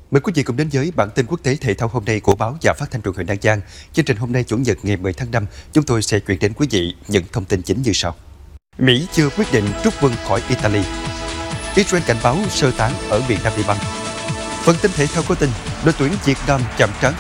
Mời quý vị cùng đến với bản tin quốc tế thể thao hôm nay của báo và phát thanh truyền hình An Giang. Chương trình hôm nay Chủ nhật ngày 10 tháng 5, chúng tôi sẽ chuyển đến quý vị những thông tin chính như sau. Mỹ chưa quyết định rút quân khỏi Italy. Israel cảnh báo sơ tán ở miền Nam Liban. Phần tin thể thao có tin đội tuyển Việt Nam chạm trán